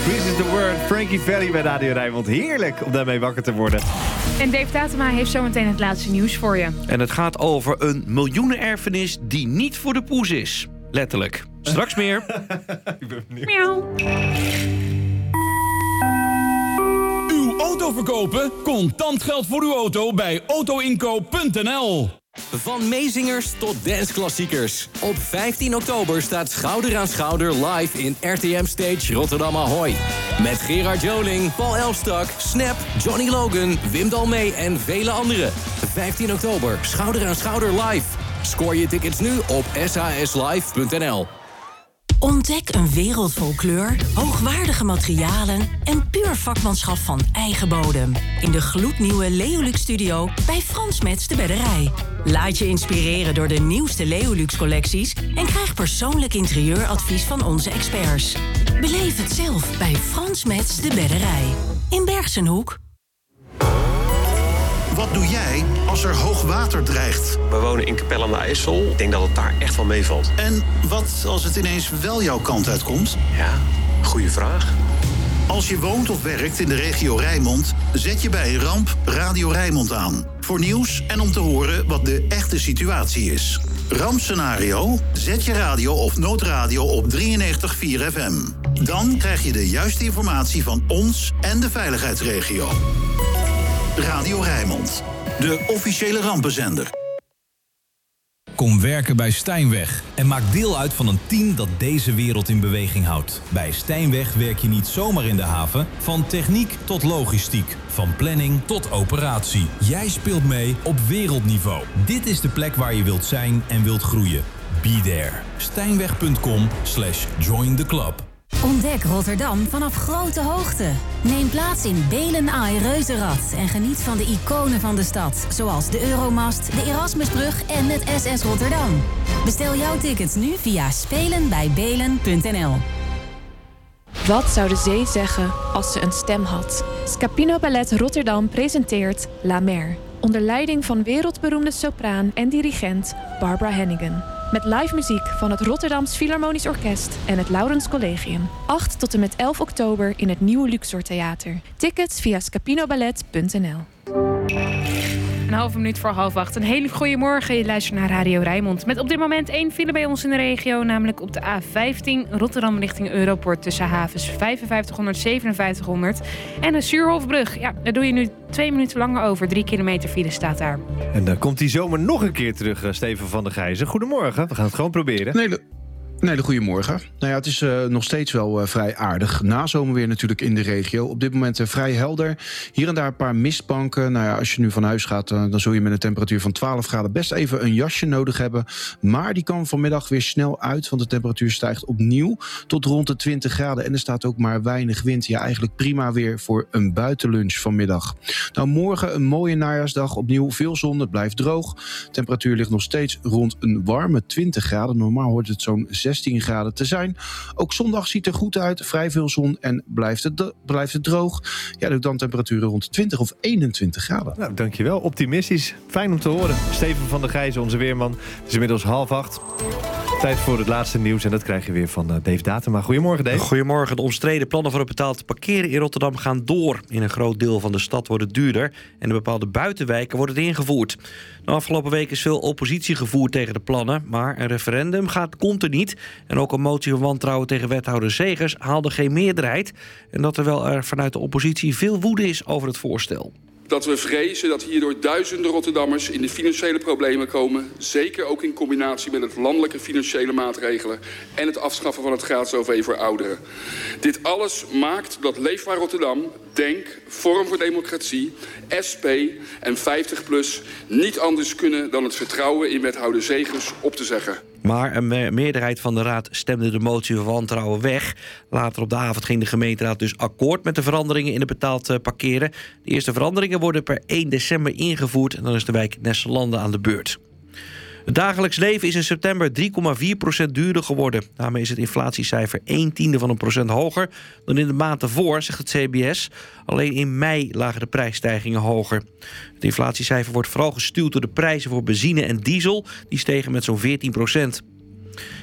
This is the word. Frankie Valli bij Radio Rijnmond. Heerlijk om daarmee wakker te worden. En Dave Tatema heeft zometeen het laatste nieuws voor je. En het gaat over een miljoenenerfenis die niet voor de poes is. Letterlijk. Straks meer. Ik ben benieuwd. Miauw. Uw auto verkopen? Contant geld voor uw auto bij autoinkoop.nl. Van meezingers tot danceklassiekers. Op 15 oktober staat Schouder aan Schouder live in RTM Stage Rotterdam Ahoy. Met Gerard Joling, Paul Elstak, Snap, Johnny Logan, Wim Dalmee en vele anderen. 15 oktober, Schouder aan Schouder live. Scoor je tickets nu op shslive.nl. Ontdek een wereld vol kleur, hoogwaardige materialen en puur vakmanschap van eigen bodem. In de gloednieuwe Leolux Studio bij Frans Metz de Bedderij. Laat je inspireren door de nieuwste Leolux collecties en krijg persoonlijk interieuradvies van onze experts. Beleef het zelf bij Frans Metz de Bedderij. In Bergsenhoek. Wat doe jij als er hoog water dreigt? We wonen in Capelle aan de IJssel. Ik denk dat het daar echt wel meevalt. En wat als het ineens wel jouw kant uitkomt? Ja, goede vraag. Als je woont of werkt in de regio Rijnmond, zet je bij een ramp Radio Rijnmond aan. Voor nieuws en om te horen wat de echte situatie is. Rampscenario? Zet je radio of noodradio op 93.4 FM. Dan krijg je de juiste informatie van ons en de veiligheidsregio. Radio Rijnmond, de officiële rampenzender. Kom werken bij Stijnweg en maak deel uit van een team dat deze wereld in beweging houdt. Bij Stijnweg werk je niet zomaar in de haven, van techniek tot logistiek, van planning tot operatie. Jij speelt mee op wereldniveau. Dit is de plek waar je wilt zijn en wilt groeien. Be there. Stijnweg.com/join the club. Ontdek Rotterdam vanaf grote hoogte. Neem plaats in Belen Ai Reuzenrad en geniet van de iconen van de stad. Zoals de Euromast, de Erasmusbrug en het SS Rotterdam. Bestel jouw tickets nu via spelenbijbelen.nl. Wat zou de zee zeggen als ze een stem had? Scapino Ballet Rotterdam presenteert La Mer. Onder leiding van wereldberoemde sopraan en dirigent Barbara Hennigan. Met live muziek van het Rotterdams Philharmonisch Orkest en het Laurens Collegium. 8 tot en met 11 oktober in het Nieuwe Luxor Theater. Tickets via scapinoballet.nl. Een halve minuut voor 7:30. Een hele goede morgen. Je luistert naar Radio Rijnmond. Met op dit moment 1 file bij ons in de regio. Namelijk op de A15 Rotterdam richting Europort. Tussen havens 5500 5700. En de Suurhofbrug. Ja, daar doe je nu 2 minuten langer over. 3 kilometer file staat daar. En dan komt die zomer nog een keer terug, Steven van der Gijzen. Goedemorgen, we gaan het gewoon proberen. Nee, goedemorgen. Nou ja, het is nog steeds wel vrij aardig. Nazomerweer natuurlijk in de regio. Op dit moment vrij helder. Hier en daar een paar mistbanken. Nou ja, als je nu van huis gaat, dan zul je met een temperatuur van 12 graden... best even een jasje nodig hebben. Maar die kan vanmiddag weer snel uit, want de temperatuur stijgt opnieuw tot rond de 20 graden. En er staat ook maar weinig wind. Ja, eigenlijk prima weer voor een buitenlunch vanmiddag. Nou, morgen een mooie najaarsdag. Opnieuw veel zon, het blijft droog. De temperatuur ligt nog steeds rond een warme 20 graden. Normaal hoort het zo'n 16 graden te zijn. Ook zondag ziet er goed uit, vrij veel zon en blijft het droog. Ja, dan temperaturen rond 20 of 21 graden. Nou, dankjewel. Optimistisch. Fijn om te horen. Steven van der Gijzen, onze weerman. Het is inmiddels 7:30. Tijd voor het laatste nieuws en dat krijg je weer van Dave Datema. Goedemorgen, Dave. Goedemorgen. De omstreden plannen voor het betaald parkeren in Rotterdam gaan door. In een groot deel van de stad wordt het duurder en in bepaalde buitenwijken wordt het ingevoerd. De afgelopen week is veel oppositie gevoerd tegen de plannen, maar een referendum komt er niet. En ook een motie van wantrouwen tegen wethouder Segers haalde geen meerderheid. En dat terwijl er vanuit de oppositie veel woede is over het voorstel. Dat we vrezen dat hierdoor duizenden Rotterdammers in de financiële problemen komen. Zeker ook in combinatie met het landelijke financiële maatregelen en het afschaffen van het gratis OV voor ouderen. Dit alles maakt dat Leefbaar Rotterdam, DENK, Forum voor Democratie, SP en 50PLUS niet anders kunnen dan het vertrouwen in wethouder Segers op te zeggen. Maar een meerderheid van de raad stemde de motie van wantrouwen weg. Later op de avond ging de gemeenteraad dus akkoord met de veranderingen in het betaald parkeren. De eerste veranderingen worden per 1 december ingevoerd en dan is de wijk Nesselanden aan de beurt. Het dagelijks leven is in september 3,4% duurder geworden. Daarmee is het inflatiecijfer 0,1% hoger dan in de maand ervoor, zegt het CBS. Alleen in mei lagen de prijsstijgingen hoger. Het inflatiecijfer wordt vooral gestuurd door de prijzen voor benzine en diesel. Die stegen met zo'n 14%.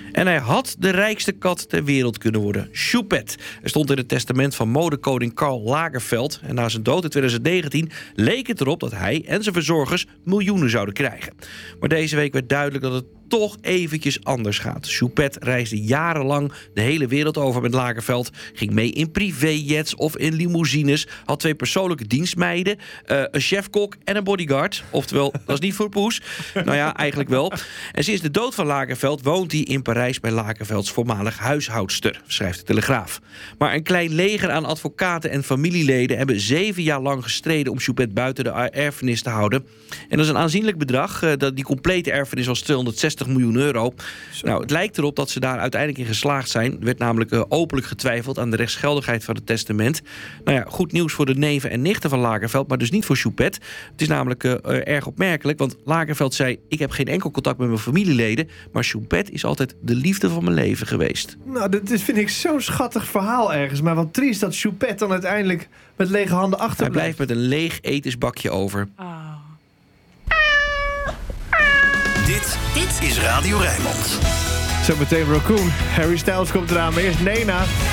En hij had de rijkste kat ter wereld kunnen worden, Choupette. Er stond in het testament van modekoning Karl Lagerfeld. En na zijn dood in 2019 leek het erop dat hij en zijn verzorgers miljoenen zouden krijgen. Maar deze week werd duidelijk dat het toch eventjes anders gaat. Choupette reisde jarenlang de hele wereld over met Lagerfeld. Ging mee in privéjets of in limousines. Had 2 persoonlijke dienstmeiden. Een chefkok en een bodyguard. Oftewel, dat is niet voor poes. Nou ja, eigenlijk wel. En sinds de dood van Lagerfeld woont hij in Parijs bij Lagerfelds voormalig huishoudster, schrijft de Telegraaf. Maar een klein leger aan advocaten en familieleden hebben 7 jaar lang gestreden om Choupette buiten de erfenis te houden. En dat is een aanzienlijk bedrag. Die complete erfenis was 260 miljoen euro. Nou, het lijkt erop dat ze daar uiteindelijk in geslaagd zijn. Er werd namelijk openlijk getwijfeld aan de rechtsgeldigheid van het testament. Nou ja, goed nieuws voor de neven en nichten van Lagerfeld, maar dus niet voor Choupette. Het is namelijk erg opmerkelijk, want Lagerfeld zei: ik heb geen enkel contact met mijn familieleden, maar Choupette is altijd de liefde van mijn leven geweest. Nou, dat vind ik zo'n schattig verhaal ergens. Maar wat triest dat Choupette dan uiteindelijk met lege handen achterblijft. Hij blijft met een leeg etensbakje over. Dit is Radio Rijnmond. Zo meteen Raccoon. Harry Styles komt eraan, maar eerst Nena.